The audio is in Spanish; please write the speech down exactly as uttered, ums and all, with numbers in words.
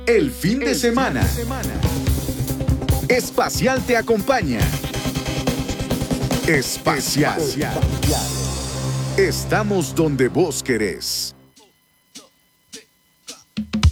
el fin de semana. Espacial te acompaña. Espacial. Estamos donde vos querés.